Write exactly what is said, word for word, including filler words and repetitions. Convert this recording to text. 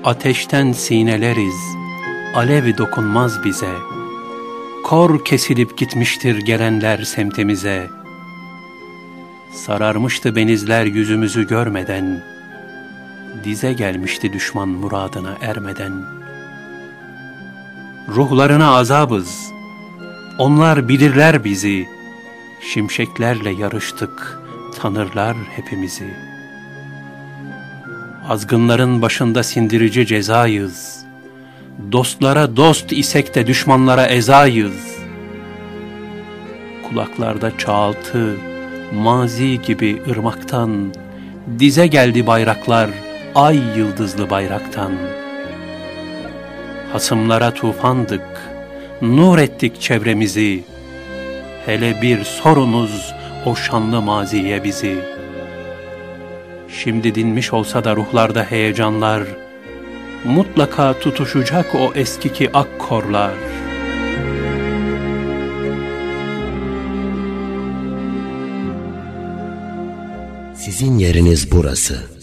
Ateşten sineleriz, alev dokunmaz bize. Kor kesilip gitmiştir gelenler semtimize. Sararmıştı benizler yüzümüzü görmeden, dize gelmişti düşman muradına ermeden. Ruhlarına azabız, onlar bilirler bizi. Şimşeklerle yarıştık, tanırlar hepimizi. Azgınların başında sindirici cezayız. Dostlara dost isek de düşmanlara ezayız. Kulaklarda çağaltı, mazi gibi ırmaktan, dize geldi bayraklar, ay yıldızlı bayraktan. Hasımlara tufandık, nur ettik çevremizi. Hele bir sorunuz o şanlı maziye bizi. Şimdi dinmiş olsa da ruhlarda heyecanlar, mutlaka tutuşacak o eskiki akkorlar. Sizin yeriniz burası.